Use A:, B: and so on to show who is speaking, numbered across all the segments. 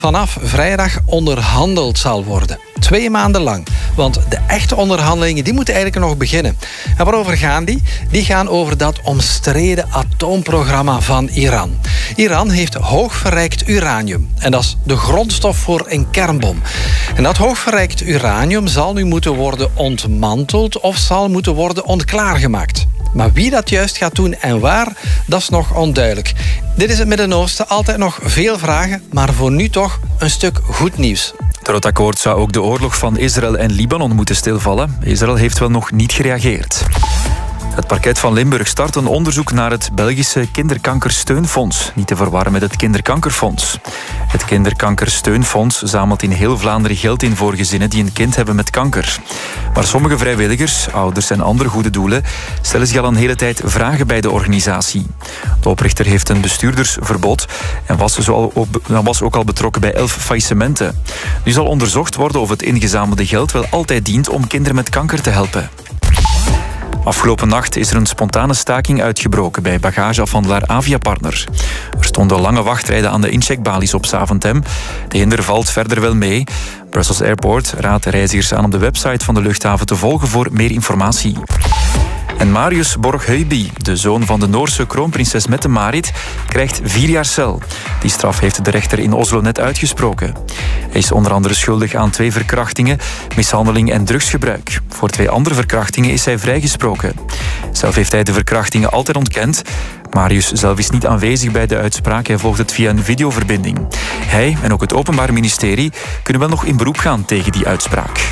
A: vanaf vrijdag onderhandeld zal worden. 2 maanden lang. Want de echte onderhandelingen die moeten eigenlijk nog beginnen. En waarover gaan die? Die gaan over dat omstreden atoomprogramma van Iran. Iran heeft hoogverrijkt uranium. En dat is de grondstof voor een kernbom. En dat hoogverrijkt uranium zal nu moeten worden ontmanteld of zal moeten worden onklaargemaakt. Maar wie dat juist gaat doen en waar, dat is nog onduidelijk. Dit is het Midden-Oosten, altijd nog veel vragen, maar voor nu toch een stuk goed nieuws.
B: Door het akkoord zou ook de oorlog van Israël en Libanon moeten stilvallen. Israël heeft wel nog niet gereageerd. Het parket van Limburg start een onderzoek naar het Belgische Kinderkankersteunfonds. Niet te verwarren met het Kinderkankerfonds. Het Kinderkankersteunfonds zamelt in heel Vlaanderen geld in voor gezinnen die een kind hebben met kanker. Maar sommige vrijwilligers, ouders en andere goede doelen stellen zich al een hele tijd vragen bij de organisatie. De oprichter heeft een bestuurdersverbod en was ook al betrokken bij 11 faillissementen. Nu zal onderzocht worden of het ingezamelde geld wel altijd dient om kinderen met kanker te helpen. Afgelopen nacht is er een spontane staking uitgebroken bij bagageafhandelaar Aviapartner. Er stonden lange wachtrijden aan de incheckbalies op Zaventem. De hinder valt verder wel mee. Brussels Airport raadt de reizigers aan om de website van de luchthaven te volgen voor meer informatie. En Marius Borg-Heuby, de zoon van de Noorse kroonprinses Mette-Marit, krijgt 4 jaar cel. Die straf heeft de rechter in Oslo net uitgesproken. Hij is onder andere schuldig aan 2 verkrachtingen, mishandeling en drugsgebruik. Voor 2 andere verkrachtingen is hij vrijgesproken. Zelf heeft hij de verkrachtingen altijd ontkend. Marius zelf is niet aanwezig bij de uitspraak. Hij volgt het via een videoverbinding. Hij en ook het Openbaar Ministerie kunnen wel nog in beroep gaan tegen die uitspraak.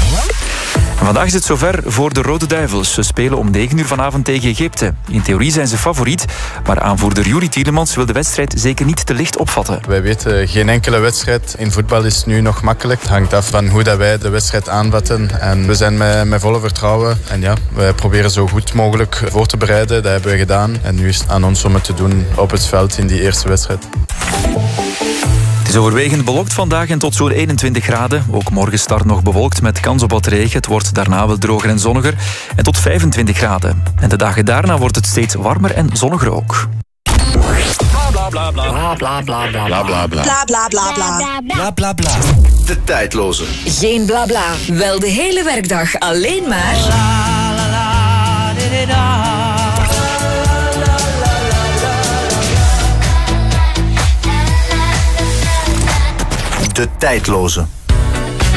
B: En vandaag is het zover voor de Rode Duivels. Ze spelen om 9 uur vanavond tegen Egypte. In theorie zijn ze favoriet, maar aanvoerder Juri Tielemans wil de wedstrijd zeker niet te licht opvatten.
C: Wij weten, geen enkele wedstrijd in voetbal is nu nog makkelijk. Het hangt af van hoe dat wij de wedstrijd aanvatten. En we zijn met volle vertrouwen. En ja, wij proberen zo goed mogelijk voor te bereiden. Dat hebben we gedaan. En nu is het aan ons om het te doen op het veld in die eerste wedstrijd.
B: Het is overwegend bewolkt vandaag en tot zo'n 21 graden. Ook morgen start nog bewolkt met kans op wat regen. Het wordt daarna wel droger en zonniger. En tot 25 graden. En de dagen daarna wordt het steeds warmer en zonniger ook.
D: Bla bla bla. Bla bla bla bla. Bla bla bla. Bla bla bla bla. Bla bla bla.
E: De tijdloze.
F: Geen bla bla. Wel de hele werkdag alleen maar.
E: De tijdloze.